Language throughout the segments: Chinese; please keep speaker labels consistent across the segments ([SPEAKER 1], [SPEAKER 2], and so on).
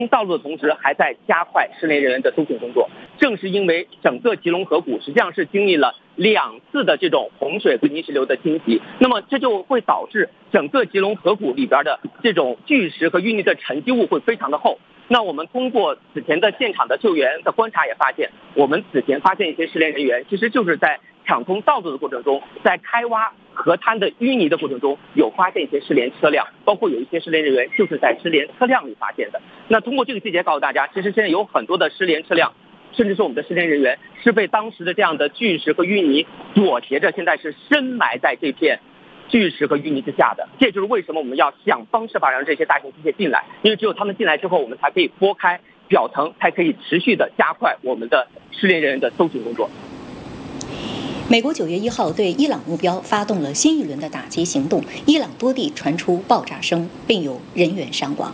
[SPEAKER 1] 道路的同时，还在加快失联人员的搜寻工作。正是因为整个吉隆河谷实际上是经历了2次的这种洪水和泥石流的侵袭，那么这就会导致整个吉隆河谷里边的这种巨石和淤泥的沉积物会非常的厚。那我们通过此前的现场的救援的观察也发现，我们此前发现一些失联人员，其实就是在抢通道路的过程中，在开挖河滩的淤泥的过程中，有发现一些失联车辆，包括有一些失联人员就是在失联车辆里发现的。那通过这个细节告诉大家，其实现在有很多的失联车辆，甚至是我们的失联人员是被当时的这样的巨石和淤泥裹挟着，现在是深埋在这片巨石和淤泥之下的。这就是为什么我们要想方设法让这些大型机械进来，因为只有他们进来之后，我们才可以拨开表层，才可以持续的加快我们的失联人员的搜寻工作。
[SPEAKER 2] 美国9月1号对伊朗目标发动了新一轮的打击行动，伊朗多地传出爆炸声，并有人员伤亡。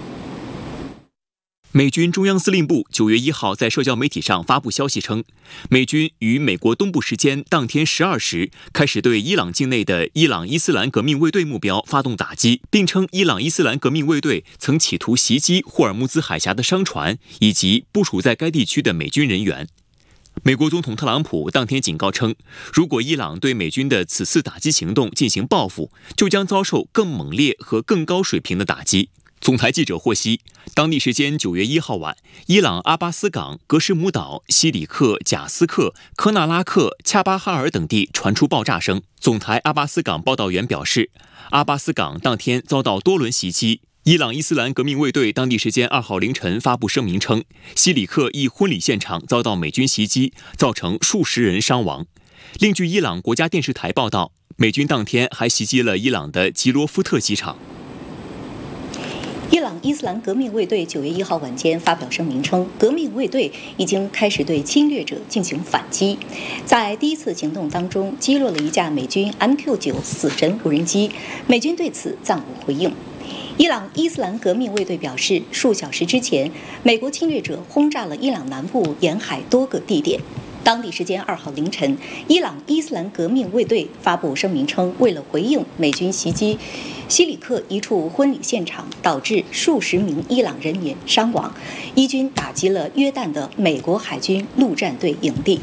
[SPEAKER 3] 美军中央司令部9月1号在社交媒体上发布消息称，美军于美国东部时间当天12时开始对伊朗境内的伊朗伊斯兰革命卫队目标发动打击，并称伊朗伊斯兰革命卫队曾企图袭击霍尔木兹海峡的商船以及部署在该地区的美军人员。美国总统特朗普当天警告称，如果伊朗对美军的此次打击行动进行报复，就将遭受更猛烈和更高水平的打击。总台记者获悉，当地时间9月1号晚，伊朗阿巴斯港、格什姆岛、西里克、贾斯克、科纳拉克、恰巴哈尔等地传出爆炸声。总台阿巴斯港报道员表示，阿巴斯港当天遭到多轮袭击。伊朗伊斯兰革命卫队当地时间2号凌晨发布声明称，西里克一婚礼现场遭到美军袭击，造成数十人伤亡。另据伊朗国家电视台报道，美军当天还袭击了伊朗的吉罗夫特机场。
[SPEAKER 2] 伊朗伊斯兰革命卫队9月1号晚间发表声明称，革命卫队已经开始对侵略者进行反击，在第一次行动当中击落了一架美军 MQ-9 死神无人机，美军对此暂无回应。伊朗伊斯兰革命卫队表示，数小时之前，美国侵略者轰炸了伊朗南部沿海多个地点。当地时间2号凌晨，伊朗伊斯兰革命卫队发布声明称，为了回应美军袭击西里克一处婚礼现场，导致数十名伊朗人员伤亡，伊军打击了约旦的美国海军陆战队营地。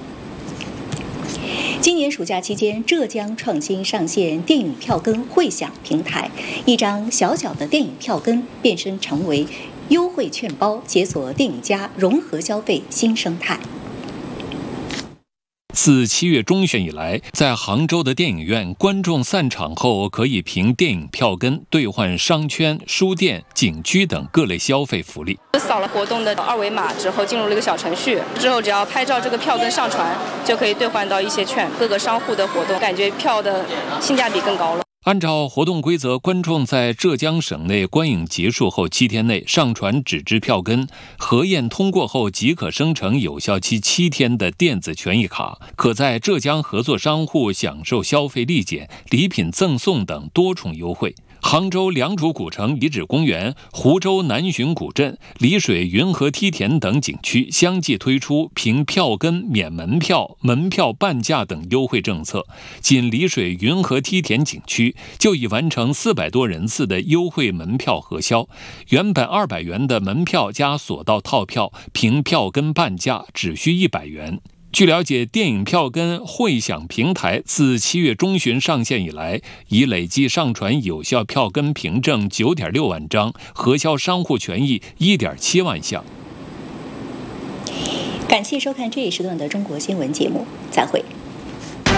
[SPEAKER 2] 今年暑假期间，浙江创新上线电影票根汇享平台，一张小小的电影票根变身成为优惠券包，解锁电影家融合消费新生态。
[SPEAKER 4] 自7月中旬以来，在杭州的电影院，观众散场后可以凭电影票根兑换商圈、书店、景区等各类消费福利。
[SPEAKER 5] 扫了活动的2维码之后，进入了一个小程序，之后只要拍照这个票根上传，就可以兑换到一些券。各个商户的活动，感觉票的性价比更高了。
[SPEAKER 4] 按照活动规则，观众在浙江省内观影结束后7天内上传纸质票根，核验通过后即可生成有效期7天的电子权益卡，可在浙江合作商户享受消费立减、礼品赠送等多重优惠。杭州良渚古城遗址公园、湖州南浔古镇、丽水云河梯田等景区相继推出凭票根免门票、门票半价等优惠政策。仅丽水云河梯田景区就已完成400多人次的优惠门票核销，原本200元的门票加索道套票，凭票根半价，只需100元。据了解，电影票根汇享平台自7月中旬上线以来，已累计上传有效票根凭证9.6万张，核销商户权益1.7万项。
[SPEAKER 2] 感谢收看这一时段的中国新闻节目，再会。